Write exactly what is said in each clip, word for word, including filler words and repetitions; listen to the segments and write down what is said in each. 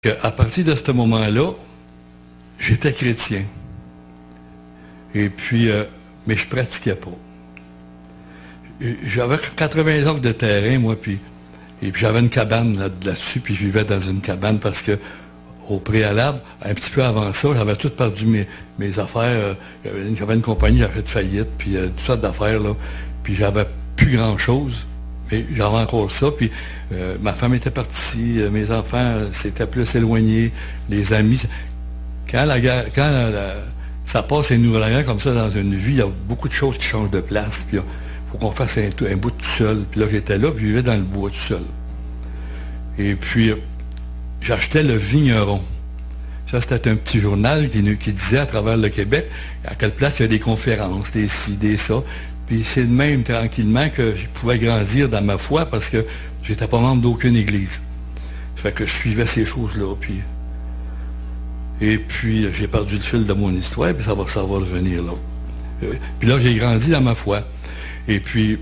À partir de ce moment-là, j'étais chrétien. Et puis, euh, mais je pratiquais pas. J'avais quatre-vingts acres de terrain, moi, puis, et puis j'avais une cabane là, là-dessus, puis je vivais dans une cabane parce que, au préalable, un petit peu avant ça, j'avais tout perdu mes, mes affaires. Euh, j'avais une compagnie, j'avais fait faillite, puis euh, toutes sortes d'affaires, là. Puis j'avais plus grand-chose, mais j'avais encore ça. Puis euh, ma femme était partie, euh, mes enfants euh, s'étaient plus éloignés, les amis. Quand la guerre, quand la, la, ça passe un ouragan comme ça dans une vie, il y a beaucoup de choses qui changent de place. Puis il faut qu'on fasse un, un bout tout seul. Puis là, j'étais là, puis je vivais dans le bois tout seul. Et puis, j'achetais le Vigneron. Ça, c'était un petit journal qui, qui disait à travers le Québec à quelle place il y a des conférences, des ci, des ça. Puis c'est de même, tranquillement, que je pouvais grandir dans ma foi parce que j'étais pas membre d'aucune église. Ça fait que je suivais ces choses-là. Puis, et puis, j'ai perdu le fil de mon histoire, puis ça va, ça va revenir là. Puis là, j'ai grandi dans ma foi. Et puis,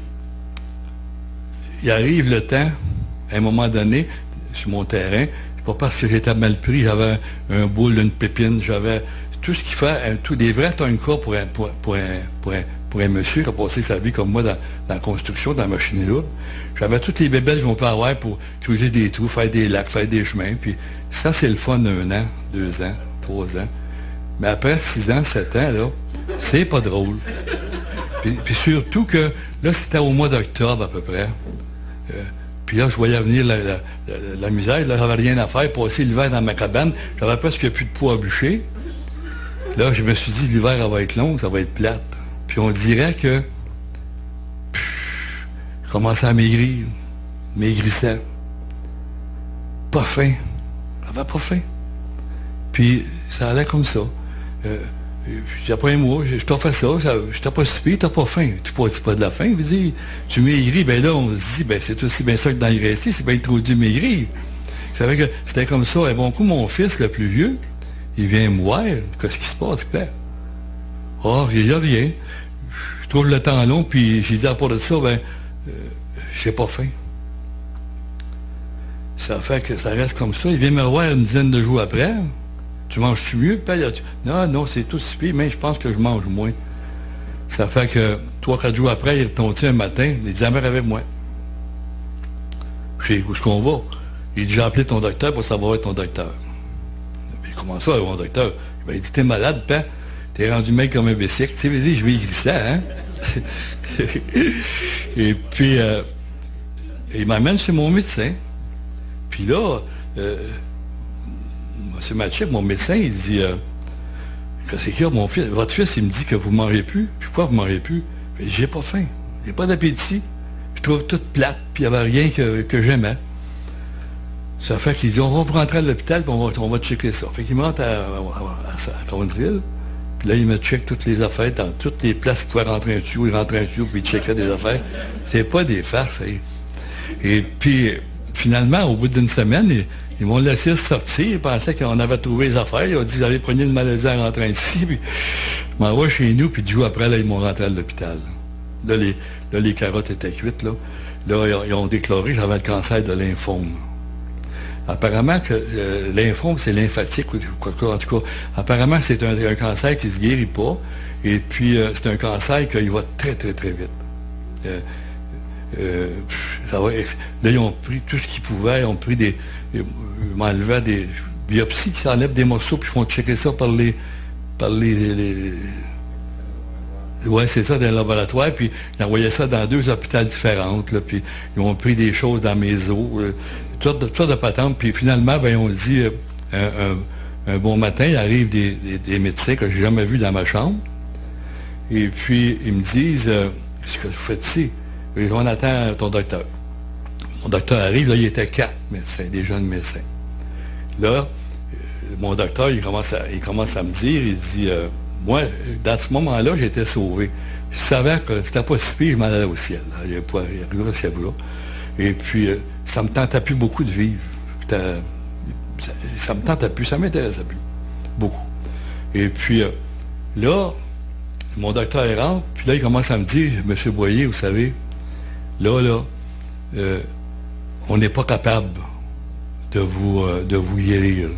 il arrive le temps, à un moment donné, sur mon terrain, c'est pas parce que j'étais mal pris, j'avais un, un boule, une pépine, j'avais tout ce qu'il fait, tout des vrais tonka pour un, pour, pour, un, pour, un, pour un monsieur qui a passé sa vie comme moi dans, dans la construction, dans la machine lourde. J'avais toutes les bébelles qu'on peut avoir pour creuser des trous, faire des lacs, faire des chemins. Puis ça, c'est le fun d'un an, deux ans, trois ans. Mais après six ans, sept ans, là, c'est pas drôle. Puis, puis surtout que, là, c'était au mois d'octobre à peu près. Euh, puis là, je voyais venir la, la, la, la misère. Là, j'avais rien à faire. Passer l'hiver dans ma cabane. J'avais presque plus de poids à bûcher. Là, je me suis dit, l'hiver, ça va être long, ça va être plate. Puis on dirait que pff, je commençais à maigrir. Maigrissais. Pas faim. J'avais pas faim. Puis ça allait comme ça. Euh, Puis après un mois, je, je t'ai fait ça, ça je t'ai pas stupé, t'as pas faim. Tu pas, pas de la faim, je dis, tu maigris, ben là, on se dit, ben c'est aussi bien ça que d'engraisser, c'est bien trop dur maigrir. Je savais que c'était comme ça. Et bon coup, mon fils, le plus vieux, il vient me voir, qu'est-ce qui se passe, Père? Ah, j'ai dit rien. Je trouve le temps long, puis j'ai dit à part de ça, ben, euh, j'ai pas faim. Ça fait que ça reste comme ça. Il vient me voir une dizaine de jours après. Tu manges-tu mieux, Père? Non, non, c'est tout si pire, mais je pense que je mange moins. Ça fait que trois, quatre jours après, il est retombé un matin, il dit, la mère avec moi. Je sais où est-ce qu'on va? Il dit, j'ai appelé ton docteur pour savoir être ton docteur. Puis comment ça, mon docteur? Ben, il dit, t'es malade, Père? T'es rendu mec comme un bicycle. Tu sais, vas-y, je vais y glisser, hein? Et puis, euh, il m'amène chez mon médecin. Puis là, euh, M. Matchek, mon médecin, il dit euh, qu'est-ce qu'il y a, mon fils? Votre fils, il me dit que vous ne mangez plus. Puis pourquoi vous ne mangez plus? J'ai pas faim. J'ai pas d'appétit. Je trouve toute plate, puis il n'y avait rien que, que j'aimais. Ça fait qu'il dit, on va vous rentrer à l'hôpital, puis on va, on va checker ça. Fait qu'il me rentre à, à, à, à Cowansville, puis là, il me check toutes les affaires, dans toutes les places qu'il pouvait rentrer un tuyau, il rentrait un tuyau, puis il checkait des affaires. C'est pas des farces, hein. Et puis, finalement, au bout d'une semaine, il, Ils m'ont laissé sortir, ils pensaient qu'on avait trouvé les affaires, ils ont dit, vous allez prendre une maladie en rentrant ici, puis je m'en vais chez nous, puis dix jours après, là, ils m'ont rentré à l'hôpital. Là les, là, les carottes étaient cuites, là. Là, ils ont déclaré que j'avais le cancer de lymphome. Apparemment, que euh, lymphome, c'est lymphatique, ou quoi que, en tout cas, apparemment, c'est un, un cancer qui ne se guérit pas, et puis euh, c'est un cancer qui va très, très, très vite. Euh, Euh, ça va, là, ils ont pris tout ce qu'ils pouvaient, ils ont pris des. Ils m'enlevaient des biopsies qui s'enlèvent des morceaux, puis ils font checker ça par les. par les. les ouais, c'est ça, dans le laboratoire, puis ils envoyaient ça dans deux hôpitaux différents, là, puis ils ont pris des choses dans mes os, euh, toutes de, de patentes, puis finalement, ben, ils ont dit, euh, un, un, un bon matin, il arrive des, des, des médecins que j'ai jamais vus dans ma chambre, et puis ils me disent, euh, qu'est-ce que vous faites ici? Et on attend ton docteur. Mon docteur arrive, là, il était quatre médecins, des jeunes médecins. Là, euh, mon docteur, il commence à, il commence à me dire, il dit, euh, moi, dans ce moment-là, j'étais sauvé. Je savais que c'était pas si pire, je m'en allais au ciel. Là. Il y a pas, il y a le ciel là. Et puis, euh, ça me tentait plus beaucoup de vivre. Ça, ça me tentait plus, ça m'intéressait plus. Beaucoup. Et puis, euh, là, mon docteur rentre, puis là, il commence à me dire, M. Boyer, vous savez, là, là, euh, on n'est pas capable de vous, euh, de vous guérir.